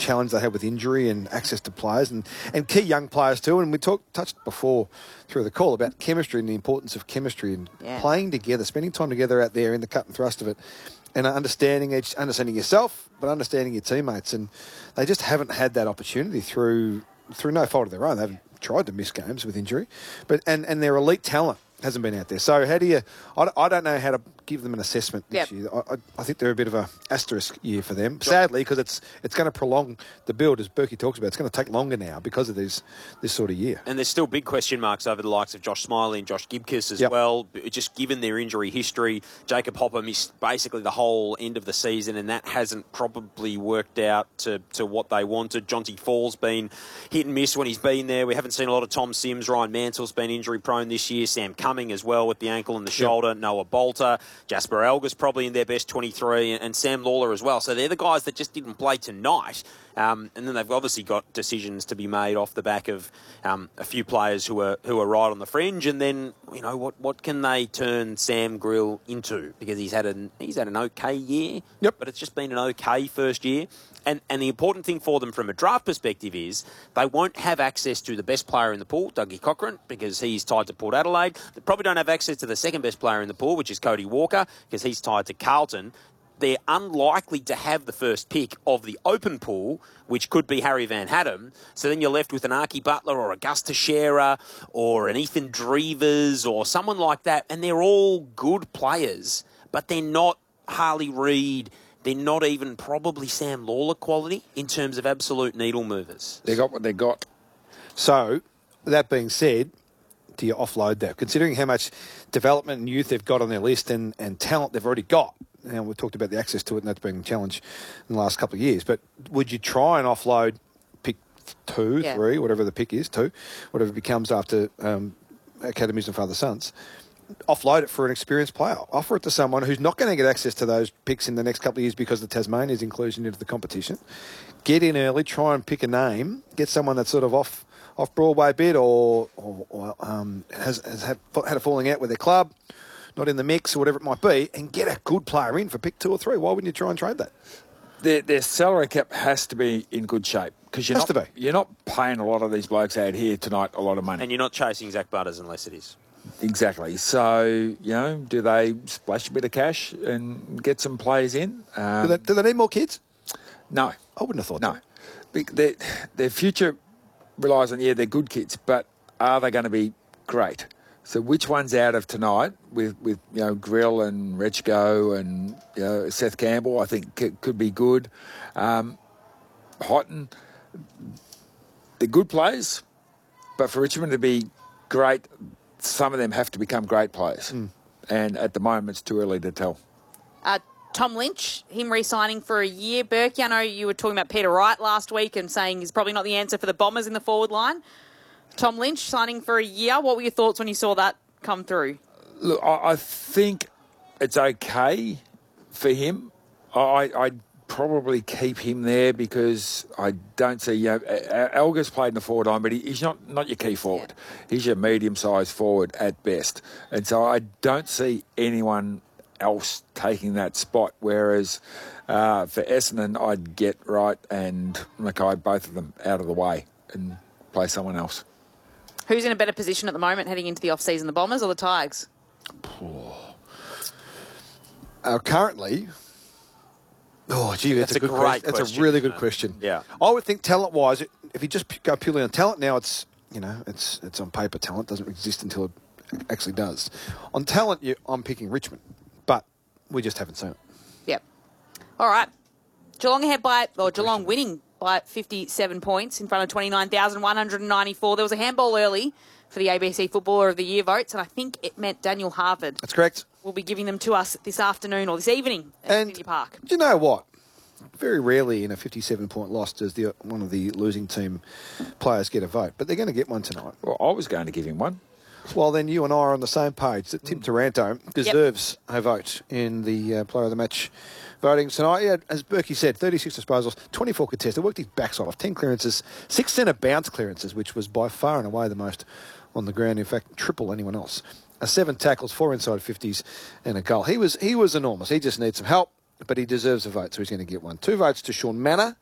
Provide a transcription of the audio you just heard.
challenge they have with injury and access to players and key young players too. And we touched before through the call about chemistry and the importance of chemistry and playing together, spending time together out there in the cut and thrust of it, and understanding yourself, but understanding your teammates. And they just haven't had that opportunity through no fault of their own. They haven't tried to miss games with injury, but and their elite talent hasn't been out there. So how do you... I don't know how to give them an assessment this year. I think they're a bit of a asterisk year for them, sadly, because it's going to prolong the build, as Berkey talks about. It's going to take longer now because of this sort of year. And there's still big question marks over the likes of Josh Smiley and Josh Gibkiss as well, just given their injury history. Jacob Hopper missed basically the whole end of the season, and that hasn't probably worked out to what they wanted. Jonty Fall's been hit and miss when he's been there. We haven't seen a lot of Tom Sims. Ryan Mantle's been injury-prone this year. Sam Cumming as well with the ankle and the shoulder. Noah Bolter. Jasper Alga's probably in their best 23, and Sam Lawler as well. So they're the guys that just didn't play tonight. And then they've obviously got decisions to be made off the back of a few players who are right on the fringe. And then, you know, what can they turn Sam Grill into? Because he's had an okay year, but it's just been an okay first year. And the important thing for them from a draft perspective is they won't have access to the best player in the pool, Dougie Cochran, because he's tied to Port Adelaide. They probably don't have access to the second best player in the pool, which is Cody Walker, because he's tied to Carlton. They're unlikely to have the first pick of the open pool, which could be Harry Van Hatten. So then you're left with an Archie Butler or a Gus Teixeira or an Ethan Drevers or someone like that. And they're all good players, but they're not Harley Reid. They're not even probably Sam Lawler quality in terms of absolute needle movers. They got what they got. So, that being said, do you offload that? Considering how much development and youth they've got on their list and talent they've already got. Now, we've talked about the access to it, and that's been a challenge in the last couple of years. But would you try and offload pick 2, 3, whatever the pick is, 2, whatever it becomes after academies and father sons, offload it for an experienced player. Offer it to someone who's not going to get access to those picks in the next couple of years because of Tasmania's inclusion into the competition. Get in early, try and pick a name, get someone that's sort of off Broadway a bit or has had a falling out with their club, not in the mix or whatever it might be, and get a good player in for pick 2 or 3. Why wouldn't you try and trade that? Their salary cap has to be in good shape because you're not paying a lot of these blokes out here tonight a lot of money. And you're not chasing Zach Butters unless it is. Exactly. So, you know, do they splash a bit of cash and get some players in? Do they need more kids? No. I wouldn't have thought that. Their future relies on, they're good kids, but are they going to be great? So which one's out of tonight with Grill and Rechko and Seth Campbell, I think could be good. Houghton, they're good players, but for Richmond to be great, some of them have to become great players. And at the moment, it's too early to tell. Tom Lynch, him re-signing for a year. Berkey, I know you were talking about Peter Wright last week and saying he's probably not the answer for the Bombers in the forward line. Tom Lynch signing for a year. What were your thoughts when you saw that come through? Look, I think it's okay for him. I'd probably keep him there because I don't see... Alga's played in the forward line, but he's not your key forward. He's your medium-sized forward at best. And so I don't see anyone else taking that spot, whereas for Essendon, I'd get Wright and Mackay, both of them, out of the way and play someone else. Who's in a better position at the moment heading into the off-season, the Bombers or the Tigers? Currently... that's a great question. That's a really good question. Yeah. I would think talent-wise, if you just go purely on talent now, it's on paper talent. Doesn't exist until it actually does. On talent, I'm picking Richmond, but we just haven't seen it. Yep. All right. Geelong winning by 57 points in front of 29,194. There was a handball early for the ABC Footballer of the Year votes, and I think it meant Daniel Harvard. That's correct. Will be giving them to us this afternoon or this evening at Sydney Park. Do you know what? Very rarely in a 57-point loss does one of the losing team players get a vote, but they're going to get one tonight. Well, I was going to give him one. Well, then you and I are on the same page that Tim Taranto deserves a vote in the Player of the Match voting tonight. Yeah, as Berkey said, 36 disposals, 24 contested, worked his backside off, 10 clearances, 6 centre bounce clearances, which was by far and away the most on the ground. In fact, triple anyone else. 7 tackles, 4 inside 50s, and a goal. He was enormous. He just needs some help, but he deserves a vote, so he's going to get one. 2 votes to Sean Manor